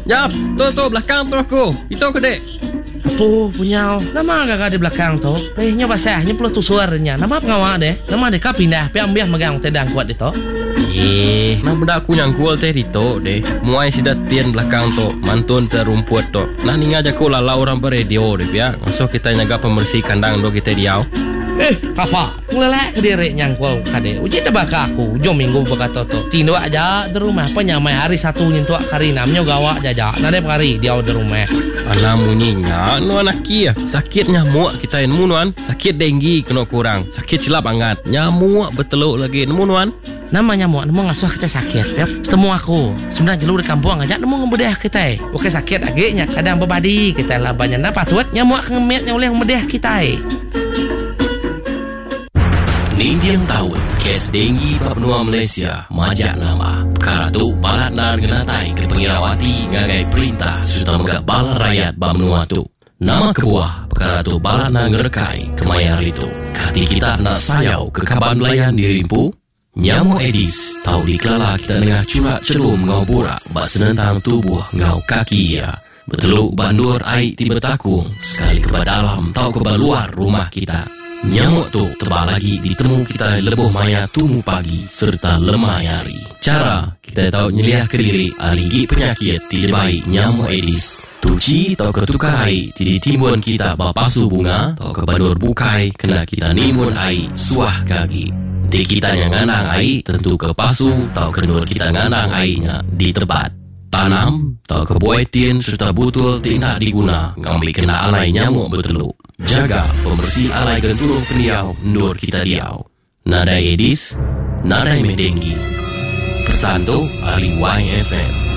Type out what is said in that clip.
Jap, tu belakang tu aku. Itu aku dek. Apa punya? Nama agak di belakang tu. Nya basahnya pula tu suaranya. Nama pengawak deh. Nama deh kau pindah. Ambil megang tedang kuat itu. Nah benda aku nyangkul teh dito deh. Muai sidat tian belakang tu. Mantun terumput tu. Nah ninga aja ku lalau orang beradio deh ya. Masuk kita nyaga pembersih kandang do kita diau. Kapa? Ngelelak ke diri nyangkul kade. Uji tebak aku. Jom minggu berkata tu. Tindu aja di rumah. Penyamai hari satu nyentuak kari namanya gawak jaja. Nade hari dia di rumah. Anamunyinya nu anak kia. Sakit nyamuk kita nemu nuan. Sakit denggi kena kurang. Sakit silap angat. Nyamuk beteluk lagi nemu nuan. Nama nyamuk nemu ngasuh kita sakit. Yap. Setemu aku. Sebenarnya jelur di kampung aja nemu ngebedah kita. Oke sakit agaknya. Kadang berbadi kita lah banyak napa tuat nyamuk ngemetnya oleh ngebedah kita. Nintiang tahun kes denggi Papua Malaysia majak nama perkara tu balat nan genatai ke pengirawati ngagai perintah serta megak balat rakyat Bamnua tu nama kebuah perkara tu balat nan ngerekai kemayar itu kati kita nak sayau ke kaban belayan dirimpu nyamuk Aedes tahu dikelala kita nengah curak celum ngau burak bak senentang tubuh ngau kaki ya beteluk bandur air tiba takung sekali ke dalam tahu ke luar rumah kita. Nyamuk tu tebal lagi ditemu kita lebuh maya tumu pagi serta lemah hari. Cara kita tahu nyeliah ke diri aligi penyakit tidak baik nyamuk Aedes. Tuci atau ketukar air tidak timbun kita bapasu bunga atau kebandur bukai kena kita nimbun air suah kaki. Di kita yang nganang air tentu ke pasu atau kenur kita nganang airnya di tempat. Tanam atau kebuaitin serta butul tidak diguna ngambil kena alai nyamuk beteluk. Jaga pembersih alai gentulung peniau nur kita diau. Nadai Aedes, nadai medenggi. Pesan tu ahli YFM.